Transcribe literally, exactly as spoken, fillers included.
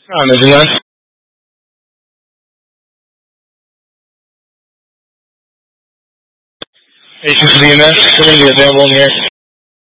Ah, moving on. Agents of the E M S, going to be available in the air.